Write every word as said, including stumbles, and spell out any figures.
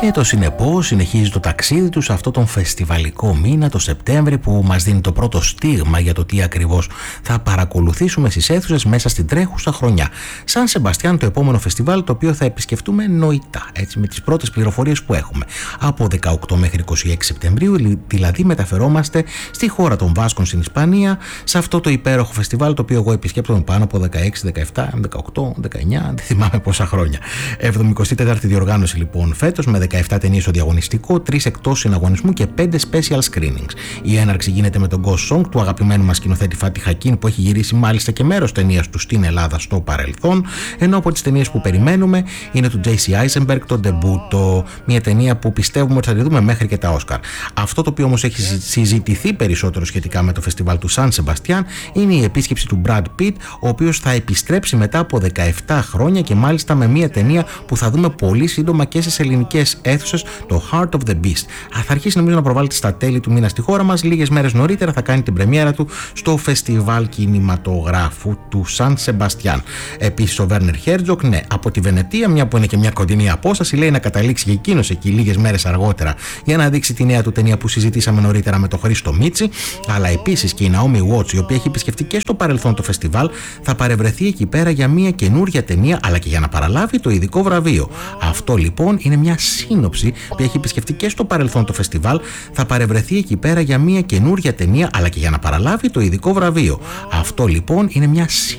Και το συνεπώς συνεχίζει το ταξίδι του σε αυτό τον φεστιβαλικό μήνα, το Σεπτέμβρη, που μας δίνει το πρώτο στίγμα για το τι ακριβώς θα παρακολουθήσουμε στις αίθουσες μέσα στην τρέχουσα χρονιά. Σαν Σεμπαστιάν, το επόμενο φεστιβάλ, το οποίο θα επισκεφτούμε νοητά, έτσι, με τις πρώτες πληροφορίες που έχουμε. Από δεκαοκτώ μέχρι είκοσι έξι Σεπτεμβρίου, δηλαδή μεταφερόμαστε στη χώρα των Βάσκων στην Ισπανία, σε αυτό το υπέροχο φεστιβάλ, το οποίο εγώ επισκέπτομαι πάνω από δεκαέξι, δεκαεπτά, δεκαοκτώ, δεκαεννιά, δεν θυμάμαι πόσα χρόνια. εβδομηκοστή τέταρτη διοργάνωση λοιπόν φέτος, με δεκαεπτά ταινίες στο διαγωνιστικό, τρεις εκτός συναγωνισμού και πέντε special screenings. Η έναρξη γίνεται με τον Ghost Song του αγαπημένου μας σκηνοθέτη Φάτι Χακίν, που έχει γυρίσει μάλιστα και μέρος ταινίας του στην Ελλάδα στο παρελθόν, ενώ από τις ταινίες που περιμένουμε είναι του τζέι σι Eisenberg, το Ντεμπούτο, μια ταινία που πιστεύουμε ότι θα τη δούμε μέχρι και τα Όσκαρ. Αυτό το οποίο όμως έχει συζητηθεί περισσότερο σχετικά με το φεστιβάλ του Σαν Σεμπαστιάν είναι η επίσκεψη του Brad Pitt, ο οποίος θα επιστρέψει μετά από δεκαεπτά χρόνια και μάλιστα με μια ταινία που θα δούμε πολύ σύντομα και στις ελληνικές αίθουσες, το Heart of the Beast. Θα αρχίσει νομίζω να προβάλλεται στα τέλη του μήνα στη χώρα μας. Λίγες μέρες νωρίτερα θα κάνει την πρεμιέρα του στο φεστιβάλ κινηματογράφου του Σαν Σεμπαστιάν. Επίσης ο Βέρνερ Χέρτζοκ, ναι, από τη Βενετία, μια που είναι και μια κοντινή απόσταση, λέει να καταλήξει και εκείνος εκεί λίγες μέρες αργότερα για να δείξει τη νέα του ταινία που συζητήσαμε νωρίτερα με τον Χρήστο Μίτσι. Αλλά επίσης και η Naomi Watts, η οποία έχει επισκεφτεί και στο παρελθόν το φεστιβάλ, θα παρευρεθεί εκεί πέρα για μια καινούρια ταινία, αλλά και για να παραλάβει το ειδικό βραβείο. Αυτό λοιπόν είναι μια σύνοψη που έχει επισκεφτεί και στο παρελθόν το φεστιβάλ, θα παρευρεθεί εκεί πέρα για μια καινούρια ταινία, αλλά και για να παραλάβει το ειδικό βραβείο. Αυτό λοιπόν είναι μια